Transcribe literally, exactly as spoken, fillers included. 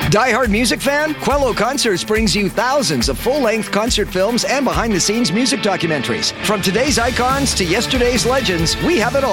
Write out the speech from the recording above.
Die-hard music fan? Quello Concerts brings you thousands of full-length concert films and behind-the-scenes music documentaries. From today's icons to yesterday's legends, we have it all.